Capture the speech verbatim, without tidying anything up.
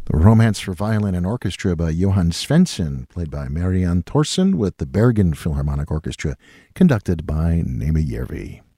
The Romance for Violin and Orchestra by Johann Svensson, played by Marianne Thorsen with the Bergen Philharmonic Orchestra, conducted by Nema Järvi.